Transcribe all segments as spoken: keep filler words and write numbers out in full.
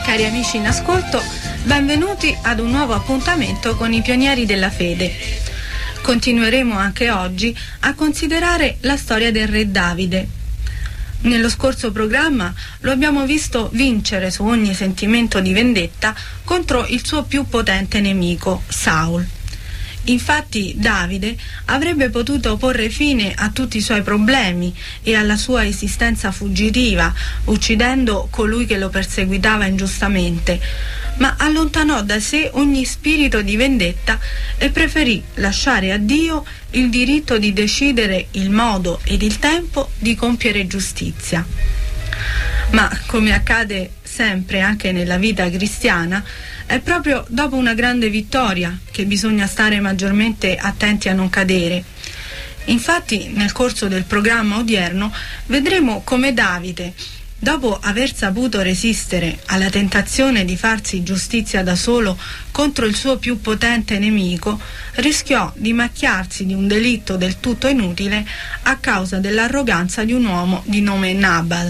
Cari amici in ascolto, benvenuti ad un nuovo appuntamento con i pionieri della fede. Continueremo anche oggi a considerare la storia del re Davide. Nello scorso programma lo abbiamo visto vincere su ogni sentimento di vendetta contro il suo più potente nemico, Saul. Infatti Davide avrebbe potuto porre fine a tutti i suoi problemi e alla sua esistenza fuggitiva, uccidendo colui che lo perseguitava ingiustamente, ma allontanò da sé ogni spirito di vendetta e preferì lasciare a Dio il diritto di decidere il modo ed il tempo di compiere giustizia. Ma, come accade sempre anche nella vita cristiana, è proprio dopo una grande vittoria che bisogna stare maggiormente attenti a non cadere. Infatti, nel corso del programma odierno vedremo come Davide, dopo aver saputo resistere alla tentazione di farsi giustizia da solo contro il suo più potente nemico, rischiò di macchiarsi di un delitto del tutto inutile a causa dell'arroganza di un uomo di nome Nabal.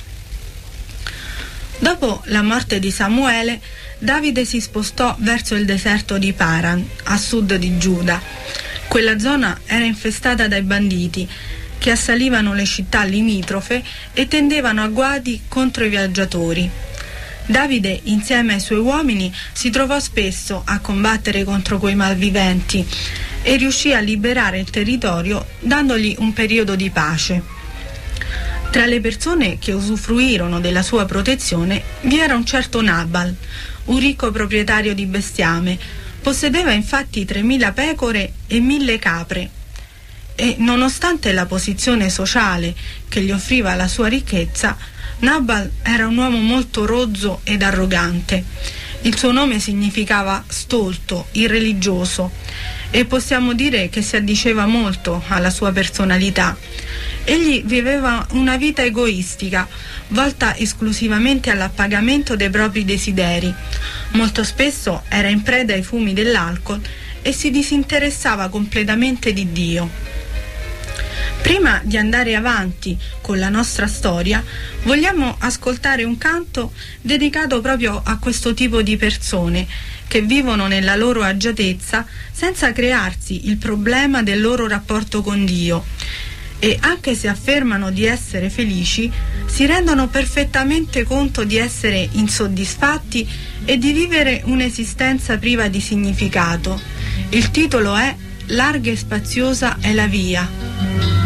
Dopo la morte di Samuele, Davide si spostò verso il deserto di Paran, a sud di Giuda. Quella zona era infestata dai banditi, che assalivano le città limitrofe e tendevano agguati contro i viaggiatori. Davide, insieme ai suoi uomini, si trovò spesso a combattere contro quei malviventi e riuscì a liberare il territorio dandogli un periodo di pace. Tra le persone che usufruirono della sua protezione vi era un certo Nabal, un ricco proprietario di bestiame. Possedeva infatti tremila pecore e mille capre. E nonostante la posizione sociale che gli offriva la sua ricchezza, Nabal era un uomo molto rozzo ed arrogante. Il suo nome significava stolto, irreligioso, e possiamo dire che si addiceva molto alla sua personalità. Egli viveva una vita egoistica, volta esclusivamente all'appagamento dei propri desideri. Molto spesso era in preda ai fumi dell'alcol e si disinteressava completamente di Dio. Prima di andare avanti con la nostra storia, vogliamo ascoltare un canto dedicato proprio a questo tipo di persone che vivono nella loro agiatezza senza crearsi il problema del loro rapporto con Dio. E anche se affermano di essere felici, si rendono perfettamente conto di essere insoddisfatti e di vivere un'esistenza priva di significato. Il titolo è Larga e spaziosa è la via.